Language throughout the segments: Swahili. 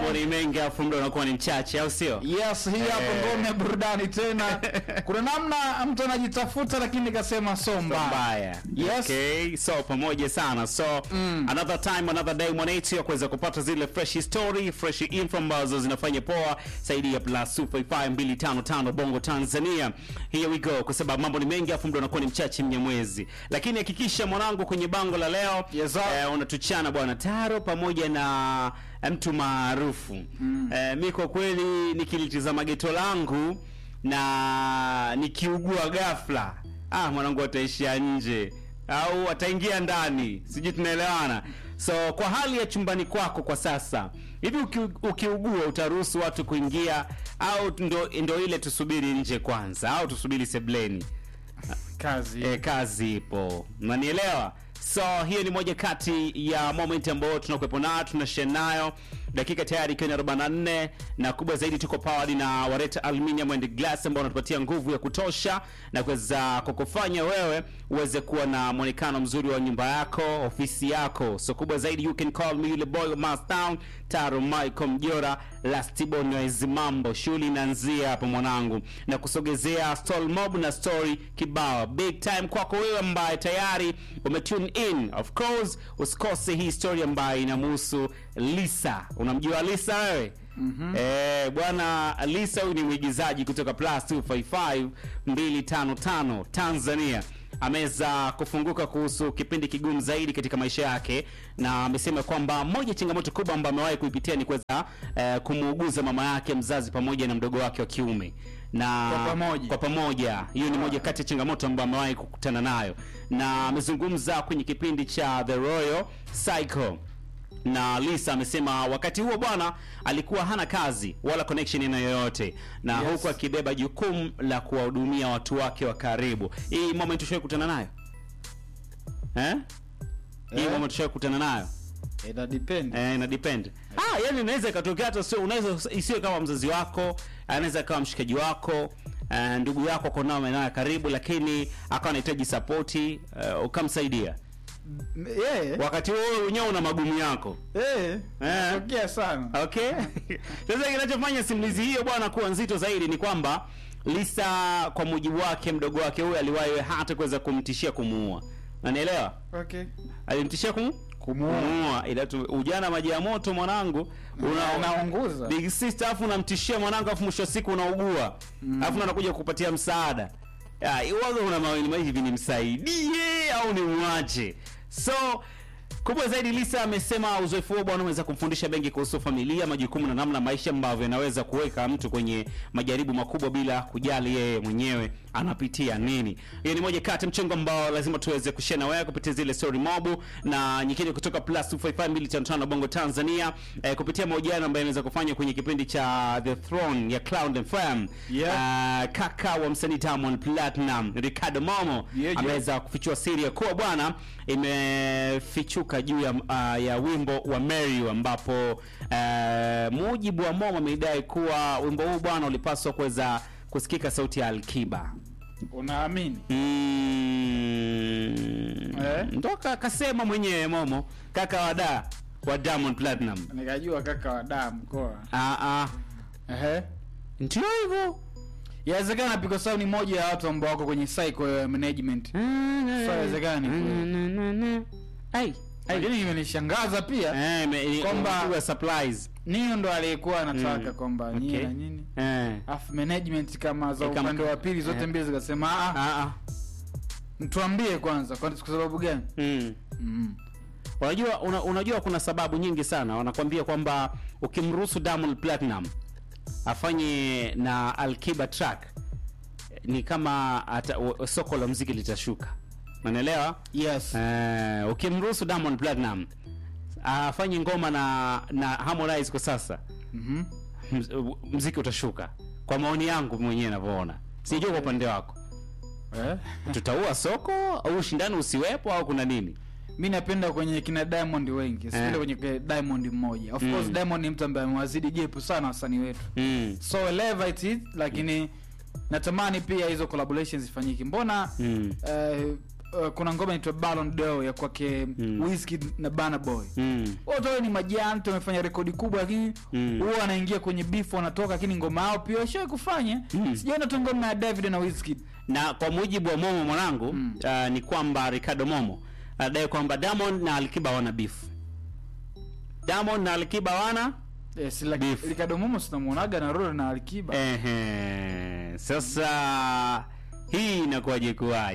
mambo ni mengi afu muda unakuwa ni mchache au sio? Yes, hii hapo ngome burudani tena. Kuna namna mtu anajitafuta lakini nikasema so mbaya. Yes. Okay, so pamoja sana. So another time, another day mwanetu ya kuweza kupata zile fresh story, fresh info ambazo zinafanya poa saidi ya plus 255 Bongo Tanzania. Here we go. Kwa sababu mambo ni mengi afu muda unakuwa ni mchache Mnyamwezi. Lakini hakikisha mwanangu kwenye bango la leo unatuchana bwana Taro pamoja na mtu maarufu. Mimi kwa kweli nikilitizama geto langu na nikiugua ghafla, mwanangu ataishia nje au ataingia ndani. Sijui tunaelewana. So kwa hali ya chumbani kwako kwa sasa, hivi ukiugua utaruhusu watu kuingia au ndo ile tusubiri nje kwanza au tusubiri sebleni? Kazi ipo. Unanielewa? So hiyo ni moja kati ya moment ambayo tunakuepo nayo, tunashare nayo. Dakika tayari ikiwa 44 na kubwa zaidi tuko powered na Wareta Aluminium and Glass ambao wanatupatia nguvu ya kutosha na kuweza kukufanya wewe uweze kuwa na muonekano mzuri wa nyumba yako, ofisi yako. So kubwa zaidi, you can call me yule boy of Mastown, Taro Michael Mjora, Last Bonwezi. Mambo shughuli inaanzia hapo mwanangu, na kusogezea stall mob na story kibao big time kwako wewe ambaye tayari umetune in. Of course usikose hii story ambayo inamhusu Lisa. Unamjua Lisa wewe? Bwana Lisa huyu ni mwigizaji kutoka plus 255 Tanzania. Ameweza kufunguka kuhusu kipindi kigumu zaidi katika maisha yake, na amesema kwamba moja changamoto kubwa ambayo amewahi kuipitia ni kuweza kumuuguza mama yake mzazi pamoja na mdogo wake wa kiume. Na kwa pamoja hiyo ni moja kati ya changamoto ambayo amewahi kukutana nayo, na amezungumza kwenye kipindi cha The Royal Cycle. Na Lisa amesema wakati huo bwana alikuwa hana kazi wala connection ina yoyote, na huku akibeba jukumu la kuwahudumia watu wake wa karibu. Hii moment tushawahi kukutana nayo? Hii moment tushawahi kukutana nayo? Ina depend. Ina depend. Yani inaweza ikatokea hata sio, unaweza isiwe kama mzazi wako, anaweza kama mshikaji wako, ndugu yako kwa nao naye karibu, lakini akawa anahitaji support, ukamsaidia. Wakati wewe unyo una magumu yako. Tokea sana. Okay. Sasa kinachofanya simulizi hiyo bwana kuwa nzito zaidi ni kwamba Lisa kwa mujibu wake mdogo wake huyo aliwahi hata kuweza kumtishia kumuua. Unanielewa? Okay. Alimtishia kumuua. Ila ujana maji ya moto mwanangu, unaunguza. Big sister afu unamtishia mwanangu afu mwisho siku unaugua. Afu anakuja kukupatia msaada. Iwazo una mawili hivi, ni msaidie au ni muache? So kubwa zaidi Lisa amesema uzoefu huo bwana unaweza kumfundisha bengi kuhusu familia, majukumu na namna maisha ambavyo yanaweza kuweka mtu kwenye majaribu makubwa bila kujali yeye mwenyewe anapitia nini. Hiyo ni moja kati mchongo ambao lazima tuweze kushare na wewe kupitia zile story mob na nyingine kutoka plus 255 Bongo Tanzania, kupitia mahojiano ambayo yanaweza kufanya kwenye kipindi cha The Throne ya Cloud FM. Kaka wa msanii Diamond Platinum, Ricardo Momo, ameweza kufichua siri ya kuwa bwana imefichuka juu ya wimbo wa Mary, ambapo mujibu wa Momo amedai kuwa wimbo huu bwana ulipaswa kuweza kusikika sauti ya Alikiba. Unaamini? Ndoka kasema mwenyewe Momo, kaka wa Diamond Platinum. Nikajua kaka wa Diamond mkoa. Ndio hivyo. Yawezekana piko sawa ni moja ya watu ambao wako kwenye cycle management. So yawezekana ni lakini imenishangaza pia kwamba supplies Nio ndo aliyekuwa anataka kwamba nyinyi na nyinyi afu management kama za upande wa pili zote mbili zikasema mtuambie kwanza kwa sababu gani. Unajua kuna sababu nyingi sana. Wanakuambia kwamba ukimruhusu Diamond Platinum afanye na Alikiba track ni kama soko la muziki litashuka. Unaelewa? Yes. Ukimruhusu Diamond Platinum afanye ngoma na Harmonize kwa sasa, muziki utashuka. Kwa maoni yangu mwenyewe ninavyoona. Sijui kwa upande wako. Tutaua soko au ushindani usiwepo au kuna nini? Mimi napenda kwenye kina Diamond wengi, sipenda kwenye Diamond mmoja. Of course Diamond ni mtu ambaye amewazidi jepu sana wasanii wetu. So elevate it, lakini natamani pia hizo collaborations zifanyike. Mbona kuna ngoma inaitwa Ballon d'Or ya kwake Wizkid na Burna Boy. Wote ni majanto, wamefanya rekodi kubwa, lakini huwa anaingia kwenye beef, wanatoka, lakini ngoma yao pia washawahi kufanya. Sijaona tu ngoma ya David na Wizkid. Na kwa mujibu wa Momo mwanangu, ni kwamba Ricardo Momo anadai kwamba Diamond na Alikiba wana beef. Diamond na Alikiba wana beef. Ricardo Momo sinamuonaga na Roro na Alikiba. Sasa hii inakuwaje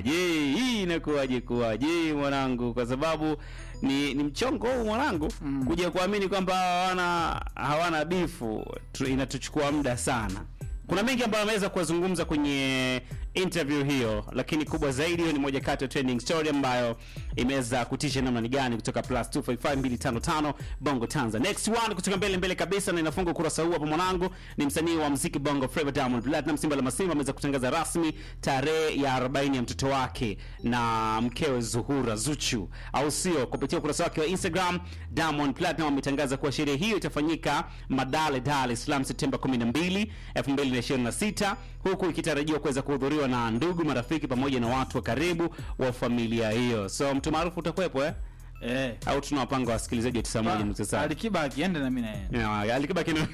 kuwaje mwanangu, kwa sababu ni mchongo huu mwanangu, kuja kuamini kwamba hawana bifu inatuchukua muda sana. Kuna mengi ambayo ameweza kuwazungumza kwenye interview hiyo, lakini kubwa zaidi hiyo ni moja kati ya trending story ambayo imeweza kutisha namna ni gani kutoka +255 Bongo Tanzania. Next one kutoka mbele kabisa na inafunga ukurasa huu hapa mwanangu, ni msanii wa muziki Bongo Flava Diamond Platnumz Simba la Masimba ameweza kutangaza rasmi tarehe ya 40 ya mtoto wake na mkewe Zuhura Zuchu, au sio? Kupitia ukurasa wake wa Instagram, Diamond Platnumz ametangaza kuwa sherehe hiyo itafanyika Madale, Dar es Salaam Septemba 12, 2026, huku ikitarajiwa kuweza kuhudhuriwa na ndugu, marafiki pamoja na watu wa karibu wa familia hiyo. So mtu maarufu utakuepo au tunawapanga wasikilizaji wa 91.7. Alikiba akienda na mimi na yeye. Alikiba kina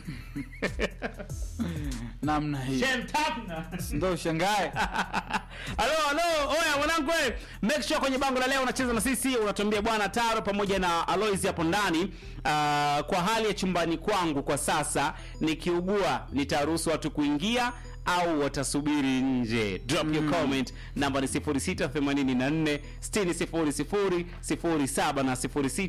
namna hiyo. Ndio shangae. Hello, oya mwanangu wewe. Make sure kwenye bango la leo unacheza na sisi, unatuambia bwana Taro pamoja na Alois hapo ndani. Kwa hali ya chumbani kwangu kwa sasa nikiugua nitaruhusu watu kuingia au watasubiri nje? Drop your comment. Namba ni 0684 600007 na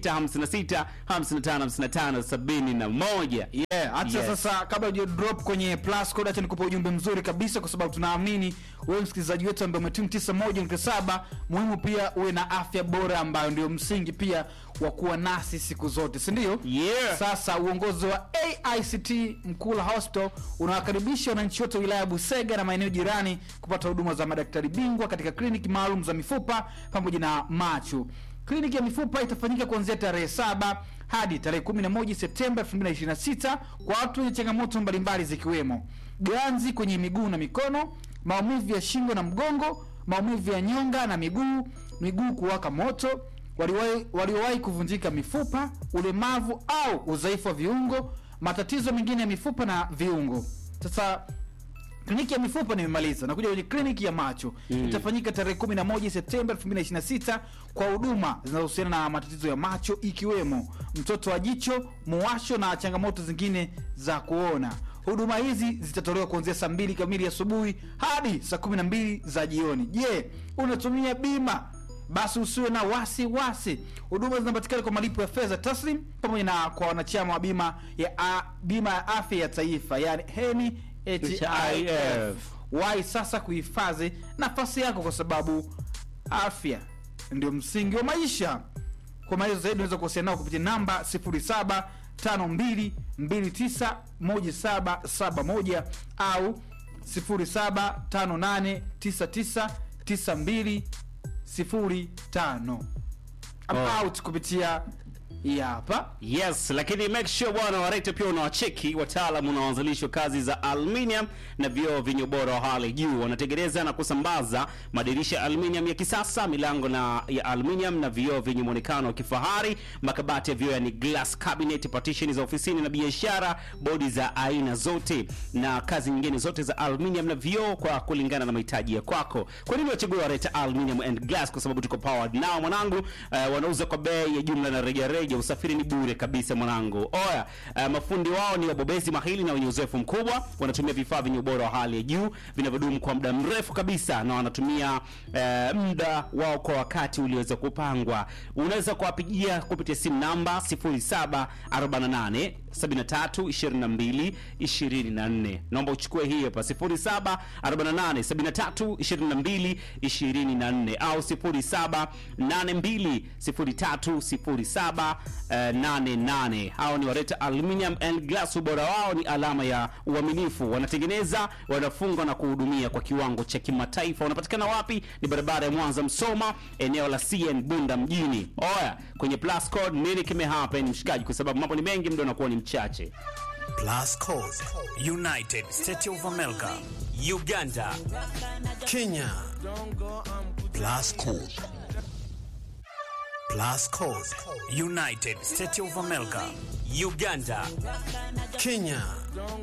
0656555571. Acha sasa, kabla ya drop kwenye plus code, acha nikupe ujumbe mzuri kabisa, kwa sababu tunaamini wewe msikilizaji wetu ambaye umetune 91.7, muhimu pia uwe na afya bora ambayo ndio msingi pia wa kuwa nasi siku zote, si ndio? Sasa uongozi wa AICT Mkula Hospital unawakaribisha wananchi wote wilaya Busega na maeneo jirani kupata huduma za madaktari bingwa katika kliniki maalum za mifupa pamoja na macho. Kliniki ya mifupa itafanyika kuanzia tarehe 7 hadi tarehe 11 Septemba 2026 kwa watu wenye changamoto mbalimbali zikiwemo ganzi kwenye miguu na mikono, maumivu ya shingo na mgongo, maumivu ya nyonga na miguu kuwaka moto, waliowahi kuvunjika mifupa, ulemavu au udhaifu wa viungo, matatizo mengine ya mifupa na viungo. Sasa kliniki ya mifupa nimemaliza, nakuja kwenye kliniki ya macho. Itafanyika tarehe 11 Septemba 2026 kwa huduma zinazohusiana na matatizo ya macho ikiwemo mtoto wa jicho, muwasho na changamoto zingine za kuona. Huduma hizi zitatolewa kuanzia saa 2 kamili asubuhi hadi saa 12 za jioni. Je, unatumia bima? Basi usiwe na wasi. Huduma zinapatikana kwa malipo ya fedha taslim pamoja na kwa wanachama wa bima ya afya ya taifa, yani NHIF. Wahi sasa kuhifadhi nafasi yako, kwa sababu afya ndio msingi wa maisha. Kwa maelezo zaidi unaweza kuwasiliana nao kupitia namba 0752291771 au 0758999205 about kupitia hapa. Yes, lakini make sure bwana warete pia unawacheki wataalamu na waanzilishi kazi za aluminium na vioo vyenye ubora wa hali juu. Wanatengeneza na kusambaza madirisha ya aluminium ya kisasa, milango ya aluminium na vioo vyenye muonekano wa kifahari, makabati ya vioo yani glass cabinet, partition za ofisini na biashara, bodi za aina zote na kazi nyingine zote za aluminium na vioo kwa kulingana na mahitaji ya kwako. Kwa nini wachague warete aluminium and glass? Kwa sababu tuko powered now mwanangu. Wanauza kwa bei ya jumla na rejareja, usafiri ni bure kabisa mwanangu. Oya, mafundi wao ni wabobezi mahili na wenye uzoefu mkubwa. Wanatumia vifaa vyenye ubora wa hali ya juu vinavyodumu kwa muda mrefu kabisa, na wanatumia muda wao kwa wakati ulioweza kupangwa. Unaweza kuwapigia kupitia simu namba 0748 732224. Naomba uchukue hii hapa 0748 732224 au 0782030788. Hao ni Wareta Aluminium and Glass. Ubora wao ni alama ya uaminifu. Wanatengeneza, wanafunga na kuhudumia kwa kiwango cha kimataifa. Wanapatikana wapi? Ni barabara ya Mwanza Msoma, eneo la CN Bunda mjini. Oya, kwenye plus code nini kimehappen mshikaji, kwa sababu mambo ni mengi mdo nakuwa ni mchache. Plus code United States of America, Uganda, Kenya. Plus code Plus Code, United States of America, Uganda, Kenya,